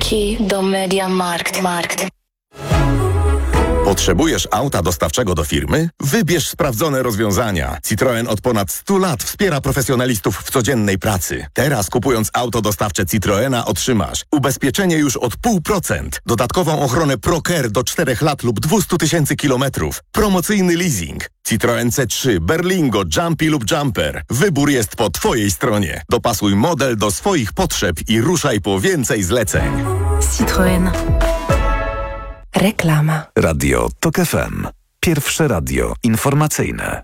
Key do MediaMarkt. Potrzebujesz auta dostawczego do firmy? Wybierz sprawdzone rozwiązania. Citroen od ponad 100 lat wspiera profesjonalistów w codziennej pracy. Teraz kupując auto dostawcze Citroena otrzymasz ubezpieczenie już od 0,5%, dodatkową ochronę ProCare do 4 lat lub 200 000 kilometrów, promocyjny leasing. Citroen C3, Berlingo, Jumpy lub Jumper. Wybór jest po Twojej stronie. Dopasuj model do swoich potrzeb i ruszaj po więcej zleceń. Citroen. Reklama. Radio TOK FM. Pierwsze radio informacyjne.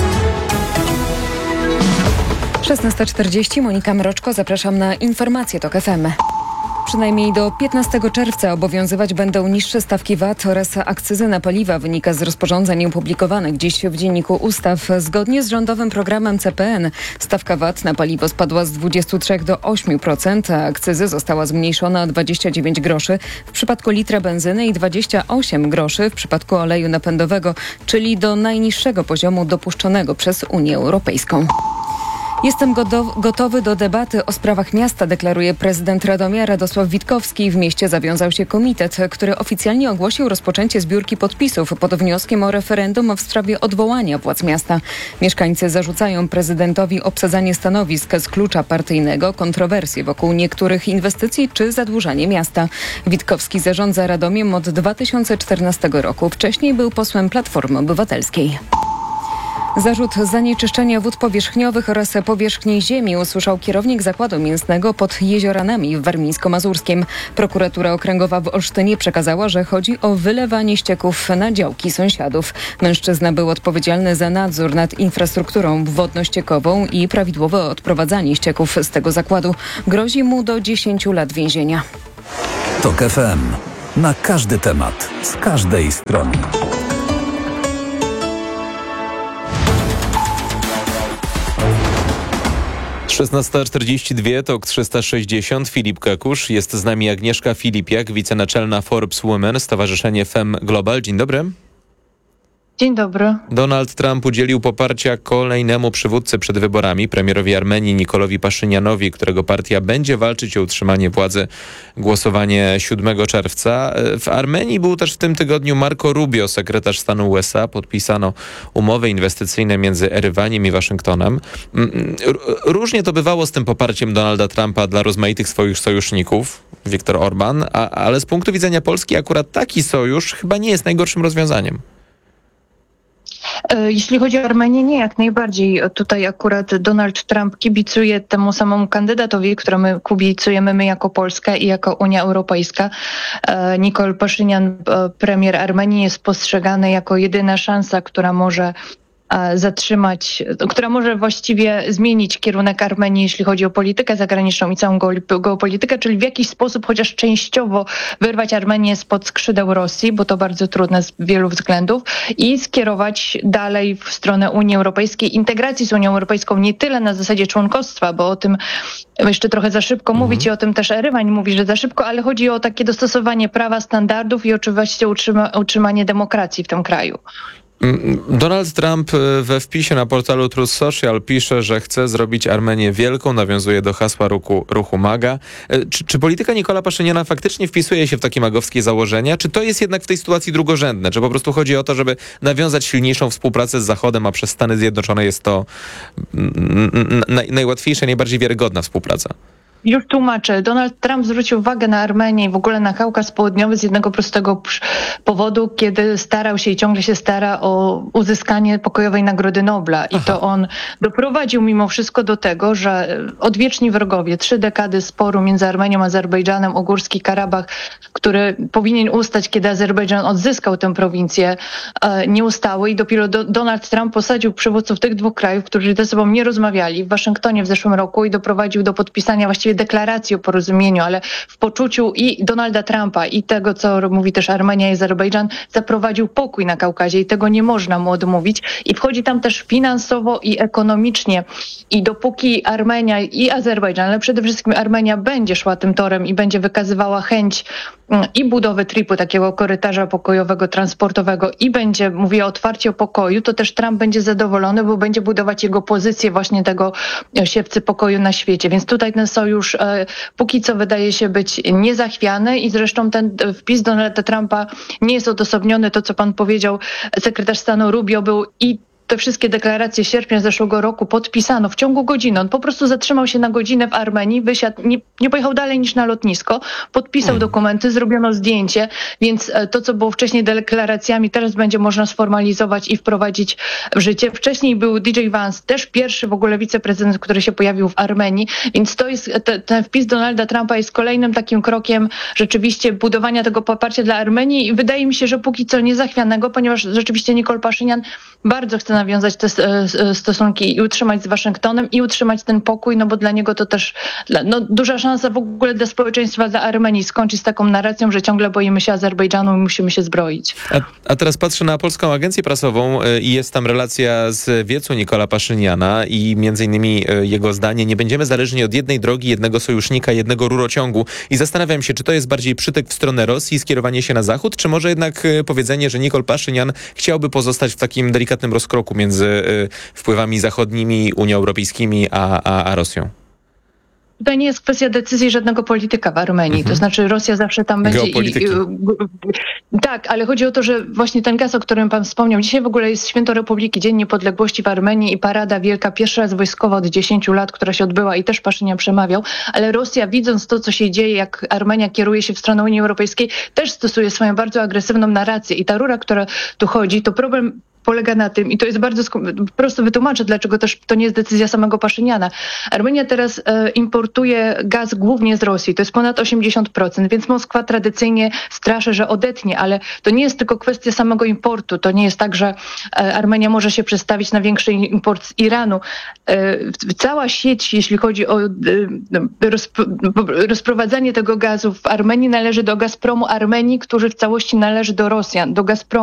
16:40, Monika Mroczko, zapraszam na informacje TOK FM. Przynajmniej do 15 czerwca obowiązywać będą niższe stawki VAT oraz akcyzy na paliwa, wynika z rozporządzeń opublikowanych dziś w Dzienniku Ustaw. Zgodnie z rządowym programem CPN stawka VAT na paliwo spadła z 23 do 8%, a akcyzy została zmniejszona o 29 groszy w przypadku litra benzyny i 28 groszy w przypadku oleju napędowego, czyli do najniższego poziomu dopuszczonego przez Unię Europejską. Jestem gotowy do debaty o sprawach miasta, deklaruje prezydent Radomia Radosław Witkowski. W mieście zawiązał się komitet, który oficjalnie ogłosił rozpoczęcie zbiórki podpisów pod wnioskiem o referendum w sprawie odwołania władz miasta. Mieszkańcy zarzucają prezydentowi obsadzanie stanowisk z klucza partyjnego, kontrowersje wokół niektórych inwestycji czy zadłużanie miasta. Witkowski zarządza Radomiem od 2014 roku. Wcześniej był posłem Platformy Obywatelskiej. Zarzut zanieczyszczenia wód powierzchniowych oraz powierzchni ziemi usłyszał kierownik zakładu mięsnego pod Jezioranami w Warmińsko-Mazurskiem. Prokuratura Okręgowa w Olsztynie przekazała, że chodzi o wylewanie ścieków na działki sąsiadów. Mężczyzna był odpowiedzialny za nadzór nad infrastrukturą wodno-ściekową i prawidłowe odprowadzanie ścieków z tego zakładu. Grozi mu do 10 lat więzienia. TOK FM. Na każdy temat, z każdej strony. Szesnasta 42, TOK 360, Filip Kakusz. Jest z nami Agnieszka Filipiak, wicenaczelna Forbes Women, Stowarzyszenie FEM Global. Dzień dobry. Dzień dobry. Donald Trump udzielił poparcia kolejnemu przywódcy przed wyborami, premierowi Armenii Nikolowi Paszynianowi, którego partia będzie walczyć o utrzymanie władzy. Głosowanie 7 czerwca. W Armenii był też w tym tygodniu Marco Rubio, sekretarz stanu USA. Podpisano umowy inwestycyjne między Erywaniem i Waszyngtonem. Różnie to bywało z tym poparciem Donalda Trumpa dla rozmaitych swoich sojuszników, Viktor Orban, ale z punktu widzenia Polski akurat taki sojusz chyba nie jest najgorszym rozwiązaniem. Jeśli chodzi o Armenię, nie, jak najbardziej. Tutaj akurat Donald Trump kibicuje temu samemu kandydatowi, któremu kibicujemy my jako Polska i jako Unia Europejska. Nikol Paszynian, premier Armenii, jest postrzegany jako jedyna szansa, która może która może właściwie zmienić kierunek Armenii, jeśli chodzi o politykę zagraniczną i całą geopolitykę, czyli w jakiś sposób chociaż częściowo wyrwać Armenię spod skrzydeł Rosji, bo to bardzo trudne z wielu względów, i skierować dalej w stronę Unii Europejskiej, integracji z Unią Europejską, nie tyle na zasadzie członkostwa, bo o tym jeszcze trochę za szybko mówić i o tym też Erywan mówi, że za szybko, ale chodzi o takie dostosowanie prawa, standardów i oczywiście utrzymanie demokracji w tym kraju. Donald Trump we wpisie na portalu Truth Social pisze, że chce zrobić Armenię wielką, nawiązuje do hasła ruchu MAGA. Czy polityka Nikola Paszyniana faktycznie wpisuje się w takie magowskie założenia? Czy to jest jednak w tej sytuacji drugorzędne? Czy po prostu chodzi o to, żeby nawiązać silniejszą współpracę z Zachodem, a przez Stany Zjednoczone jest to najłatwiejsza, najbardziej wiarygodna współpraca? Już tłumaczę. Donald Trump zwrócił uwagę na Armenię i w ogóle na Kaukaz Południowy z jednego prostego powodu, kiedy starał się i ciągle się stara o uzyskanie pokojowej Nagrody Nobla. I to on doprowadził mimo wszystko do tego, że odwieczni wrogowie, 3 dekady sporu między Armenią a Azerbejdżanem o Górski Karabach, który powinien ustać, kiedy Azerbejdżan odzyskał tę prowincję, nie ustały i dopiero Donald Trump posadził przywódców tych dwóch krajów, którzy ze sobą nie rozmawiali, w Waszyngtonie w zeszłym roku i doprowadził do podpisania właściwie deklaracji o porozumieniu, ale w poczuciu i Donalda Trumpa i tego, co mówi też Armenia i Azerbejdżan, zaprowadził pokój na Kaukazie i tego nie można mu odmówić. I wchodzi tam też finansowo i ekonomicznie. I dopóki Armenia i Azerbejdżan, ale przede wszystkim Armenia będzie szła tym torem i będzie wykazywała chęć i budowy tripu, takiego korytarza pokojowego, transportowego i będzie mówiła otwarcie o pokoju, to też Trump będzie zadowolony, bo będzie budować jego pozycję właśnie tego siewcy pokoju na świecie. Więc tutaj ten sojusz już póki co wydaje się być niezachwiany i zresztą ten wpis Donalda Trumpa nie jest odosobniony. To, co pan powiedział, sekretarz stanu Rubio był i te wszystkie deklaracje sierpnia zeszłego roku podpisano w ciągu godziny. On po prostu zatrzymał się na godzinę w Armenii, wysiadł, nie pojechał dalej niż na lotnisko, podpisał dokumenty, zrobiono zdjęcie, więc to, co było wcześniej deklaracjami, teraz będzie można sformalizować i wprowadzić w życie. Wcześniej był DJ Vance, też pierwszy w ogóle wiceprezydent, który się pojawił w Armenii, więc to jest, ten wpis Donalda Trumpa jest kolejnym takim krokiem rzeczywiście budowania tego poparcia dla Armenii i wydaje mi się, że póki co niezachwianego, ponieważ rzeczywiście Nikol Paszynian bardzo chce nawiązać te stosunki i utrzymać z Waszyngtonem i utrzymać ten pokój, no bo dla niego to też duża szansa w ogóle dla społeczeństwa, dla Armenii skończyć z taką narracją, że ciągle boimy się Azerbejdżanu i musimy się zbroić. A teraz patrzę na Polską Agencję Prasową i jest tam relacja z wiecu Nikola Paszyniana i między innymi jego zdanie: nie będziemy zależni od jednej drogi, jednego sojusznika, jednego rurociągu. I zastanawiam się, czy to jest bardziej przytyk w stronę Rosji, skierowanie się na Zachód, czy może jednak powiedzenie, że Nikol Paszynian chciałby pozostać w takim delikatnym rozkroku między wpływami zachodnimi, Unią Europejskimi a Rosją? To nie jest kwestia decyzji żadnego polityka w Armenii. To znaczy Rosja zawsze tam będzie. Tak, ale chodzi o to, że właśnie ten gaz, o którym pan wspomniał, dzisiaj w ogóle jest Święto Republiki, Dzień Niepodległości w Armenii i parada wielka, pierwszy raz wojskowa od 10 lat, która się odbyła i też Paszynian przemawiał, ale Rosja, widząc to, co się dzieje, jak Armenia kieruje się w stronę Unii Europejskiej, też stosuje swoją bardzo agresywną narrację i ta rura, która tu chodzi, to problem polega na tym, i to jest bardzo prosto wytłumaczę, dlaczego też to nie jest decyzja samego Paszyniana. Armenia teraz importuje gaz głównie z Rosji, to jest ponad 80%, więc Moskwa tradycyjnie straszy, że odetnie, ale to nie jest tylko kwestia samego importu. To nie jest tak, że Armenia może się przestawić na większy import z Iranu. Cała sieć, jeśli chodzi o rozprowadzanie tego gazu w Armenii, należy do Gazpromu Armenii, który w całości należy do Rosjan, do Gazpromu.